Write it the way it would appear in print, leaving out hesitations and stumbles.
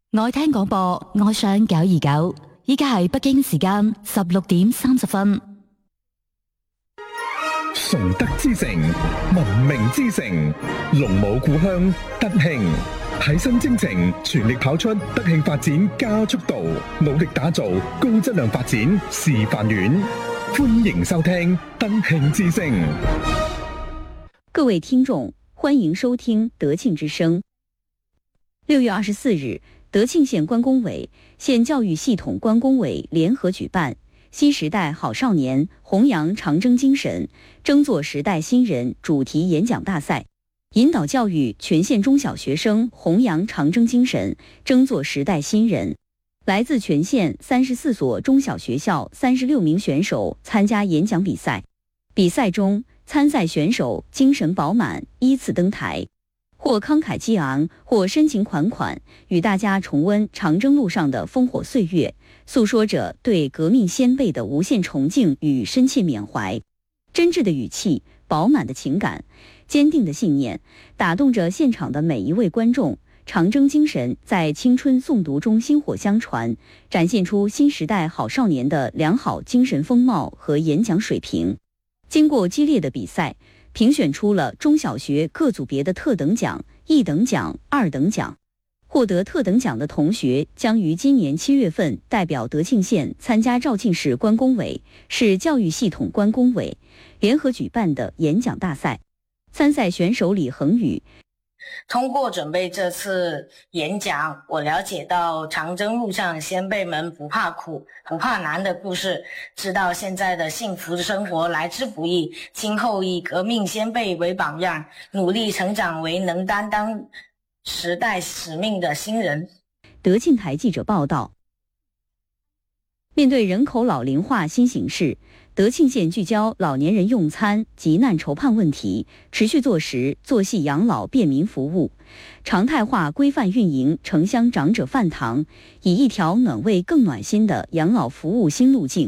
愛聽廣播，愛上929，依家係北京時間16點30分。 崇德之城，文明之城，龍母故鄉德慶，提升征程，全力跑出德慶發展加速度，努力打造高質量發展示範縣。歡迎收聽德慶之聲。 各位聽眾，歡迎收聽德慶之聲。6月24日，德慶縣關工委、縣教育系統關工委聯合舉辦新時代好少年弘揚長征精神，爭做時代新人主題演講大賽，引導教育全縣中小學生弘揚長征精神，爭做時代新人。來自全縣34所中小學校36名選手參加演講比賽。比賽中，參賽選手精神飽滿，依次登台，或慷慨激昂，或深情款款，與大家重溫長征路上的烽火歲月，訴說着對革命先輩的無限崇敬與深切緬懷。真摯的語氣，飽滿的情感，堅定的信念，打動着現場的每一位觀眾。長征精神在青春誦讀中薪火相傳，展現出新時代好少年的良好精神風貌和演講水平。經過激烈的比賽，評選出了中小學各組別的特等獎、1等獎、2等獎。獲得特等獎的同學將於今年7月份代表德慶縣參加肇慶市關工委、市教育系統關工委聯合舉辦的演講大賽。參賽選手李恒宇， 通過準備這次演講，我了解到長征路上先輩們不怕苦、不怕難的故事，知道現在的幸福生活來之不易，今後以革命先輩為榜樣，努力成長為能擔當時代使命的新人。 德慶台記者報道。面對人口老齡化新形勢，德慶縣聚焦老年人用餐、急難籌盼問題，持續做實做細養老便民服務，常態化規範運營城鄉長者飯堂，以一條暖胃更暖心的養老服務新路徑，